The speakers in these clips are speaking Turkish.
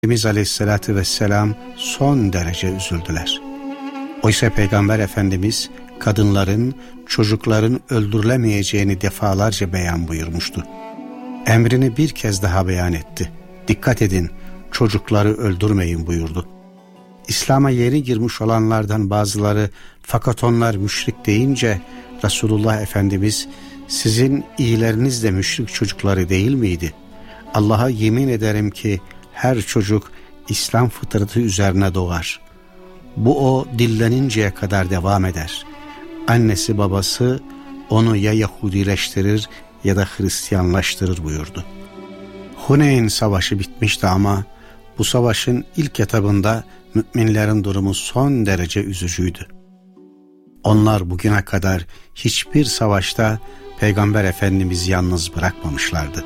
Efendimiz Aleyhisselatü Vesselam son derece üzüldüler. Oysa Peygamber Efendimiz kadınların, çocukların öldürülemeyeceğini defalarca beyan buyurmuştu. Emrini bir kez daha beyan etti. Dikkat edin, çocukları öldürmeyin buyurdu. İslam'a yeni girmiş olanlardan bazıları fakat onlar müşrik deyince Resulullah Efendimiz sizin iyileriniz de müşrik çocukları değil miydi? Allah'a yemin ederim ki her çocuk İslam fıtratı üzerine doğar. Bu o dilleninceye kadar devam eder. Annesi babası onu ya Yahudileştirir ya da Hristiyanlaştırır buyurdu. Huneyn Savaşı bitmişti ama bu savaşın ilk etabında müminlerin durumu son derece üzücüydü. Onlar bugüne kadar hiçbir savaşta Peygamber Efendimiz'i yalnız bırakmamışlardı.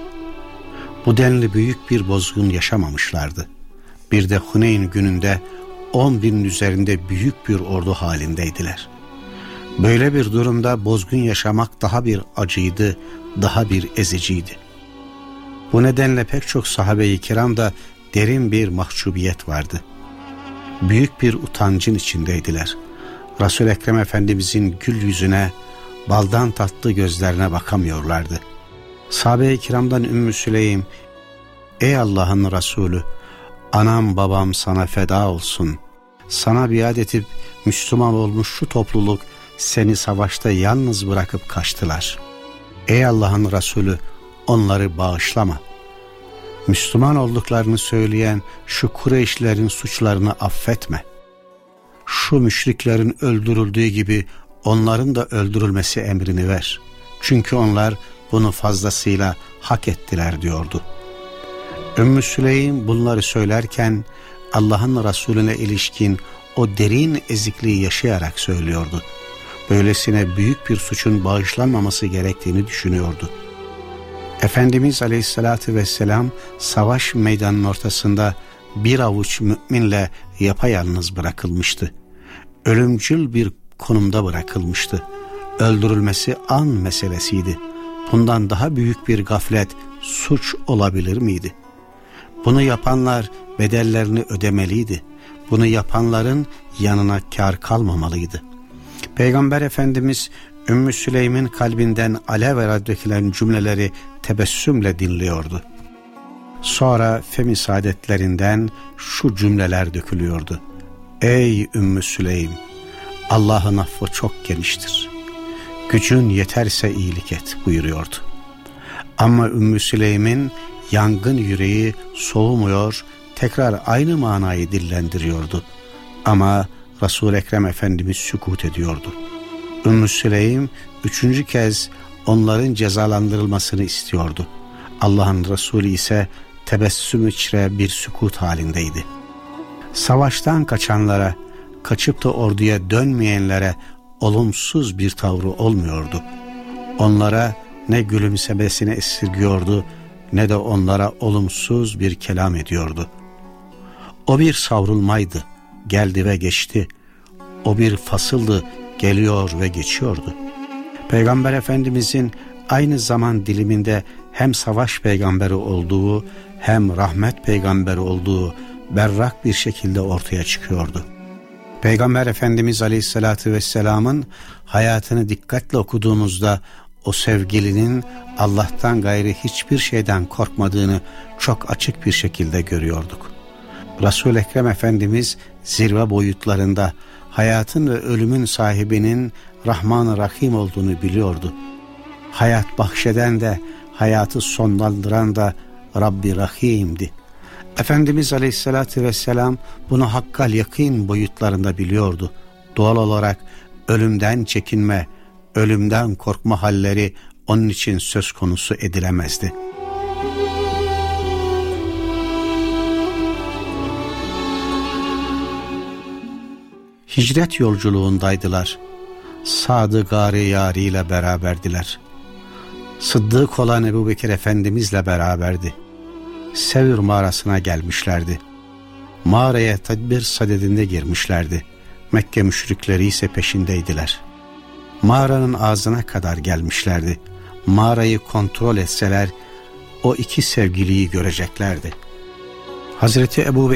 Bu denli büyük bir bozgun yaşamamışlardı. Bir de Huneyn gününde 10.000'in üzerinde büyük bir ordu halindeydiler. Böyle bir durumda bozgun yaşamak daha bir acıydı, daha bir eziciydi. Bu nedenle pek çok sahabe-i kiramda derin bir mahcubiyet vardı. Büyük bir utancın içindeydiler. Resul-i Ekrem Efendimizin gül yüzüne, baldan tatlı gözlerine bakamıyorlardı. Sahabe-i kiramdan Ümmü Süleym, ey Allah'ın Resulü, anam babam sana feda olsun. Sana biat edip Müslüman olmuş şu topluluk seni savaşta yalnız bırakıp kaçtılar. Ey Allah'ın Resulü, onları bağışlama. Müslüman olduklarını söyleyen şu Kureyşlerin suçlarını affetme. Şu müşriklerin öldürüldüğü gibi onların da öldürülmesi emrini ver. Çünkü onlar bunu fazlasıyla hak ettiler diyordu. Ümmü Süleym bunları söylerken Allah'ın Resulüne ilişkin o derin ezikliği yaşayarak söylüyordu. Böylesine büyük bir suçun bağışlanmaması gerektiğini düşünüyordu. Efendimiz Aleyhisselatü Vesselam savaş meydanının ortasında bir avuç müminle yapayalnız bırakılmıştı. Ölümcül bir konumda bırakılmıştı. Öldürülmesi an meselesiydi. Bundan daha büyük bir gaflet, suç olabilir miydi? Bunu yapanlar bedellerini ödemeliydi. Bunu yapanların yanına kâr kalmamalıydı. Peygamber Efendimiz Ümmü Süleym'in kalbinden alev dökülen cümleleri tebessümle dinliyordu. Sonra femi saadetlerinden şu cümleler dökülüyordu. Ey Ümmü Süleym, Allah'ın affı çok geniştir. Gücün yeterse iyilik et buyuruyordu. Ama Ümmü Süleym'in yangın yüreği soğumuyor, tekrar aynı manayı dillendiriyordu. Ama Resul-i Ekrem Efendimiz sükût ediyordu. Ümmü Süleym 3. kez onların cezalandırılmasını istiyordu. Allah'ın Resulü ise tebessüm içre bir sükût halindeydi. Savaştan kaçanlara, kaçıp da orduya dönmeyenlere olumsuz bir tavrı olmuyordu. Onlara ne gülümsemesini esirgiyordu ne de onlara olumsuz bir kelam ediyordu. O bir savrulmaydı, geldi ve geçti. O bir fasıldı, geliyor ve geçiyordu. Peygamber Efendimizin aynı zaman diliminde hem savaş peygamberi olduğu hem rahmet peygamberi olduğu berrak bir şekilde ortaya çıkıyordu. Peygamber Efendimiz Aleyhisselatü Vesselam'ın hayatını dikkatle okuduğumuzda o sevgilinin Allah'tan gayrı hiçbir şeyden korkmadığını çok açık bir şekilde görüyorduk. Resul-i Ekrem Efendimiz zirve boyutlarında hayatın ve ölümün sahibinin Rahman-ı Rahim olduğunu biliyordu. Hayat bahşeden de hayatı sonlandıran da Rabbi Rahim'di. Efendimiz Aleyhisselatü Vesselam bunu hakkal yakîn boyutlarında biliyordu. Doğal olarak ölümden çekinme, ölümden korkma halleri onun için söz konusu edilemezdi. Hicret yolculuğundaydılar. Sadı Gâri yâriyle beraberdiler. Sıddık olan Ebu Bekir Efendimizle beraberdi. Sevr mağarasına gelmişlerdi. Mağaraya tedbir sadedinde girmişlerdi. Mekke müşrikleri ise peşindeydiler. Mağaranın ağzına kadar gelmişlerdi. Mağarayı kontrol etseler o iki sevgiliyi göreceklerdi. Hazreti Ebu